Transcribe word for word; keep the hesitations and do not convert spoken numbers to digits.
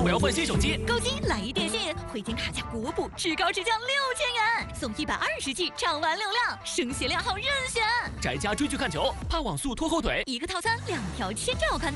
我要换新手机， 购机来一电信，回电卡价国补，至高直降六千元，送一百二十 G 畅玩流量，升学靓号任选。 宅家追剧看球，怕网速拖后腿， 一个套餐两条千兆宽带。